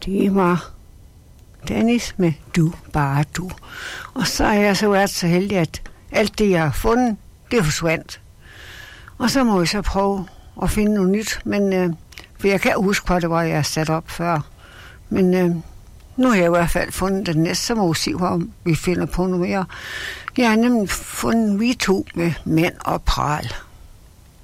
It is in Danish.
Det var Dennis med Du, bare du. Og så er jeg så været så heldig, at alt det, jeg har fundet, det forsvandt. Og så må jeg så prøve at finde noget nyt, men for jeg kan huske, hvad det var, jeg sat op før. Men nu har jeg i hvert fald fundet den næste, så må vi se, om vi finder på noget mere. Jeg har nemlig fundet We Two med Mænd og Pral.